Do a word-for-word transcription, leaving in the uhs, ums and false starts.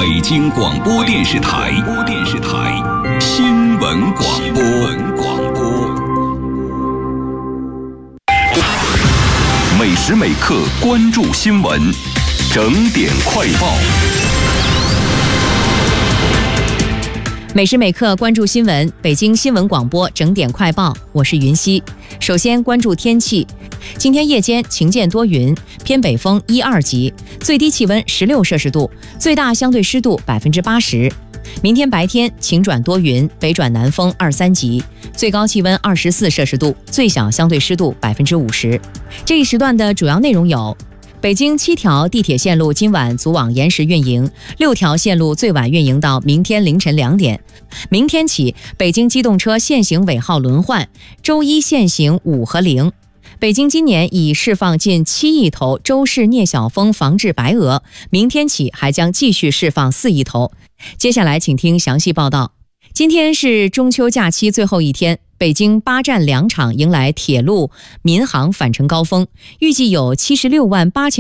北京广播电视台播电视台新闻广播广播，每时每刻关注新闻，整点快报。 每时每刻关注新闻，北京新闻广播整点快报，我是云溪。首先关注天气，今天夜间晴间多云，偏北风一二级，最低气温十六摄氏度，最大相对湿度百分之八十。明天白天晴转多云，北转南风二三级，最高气温二十四摄氏度，最小相对湿度百分之五十。这一时段的主要内容有：北京七条地铁线路今晚组网延时运营，六条线路最晚运营到明天凌晨两点。明天起，北京机动车限行尾号轮换，周一限行五和零。北京今年已释放近七亿头周氏聂小蜂防治白鹅，明天起还将继续释放四亿头。接下来请听详细报道。今天是中秋假期最后一天，北京八站两场迎来铁路、民航返程高峰，预计有七十六万八千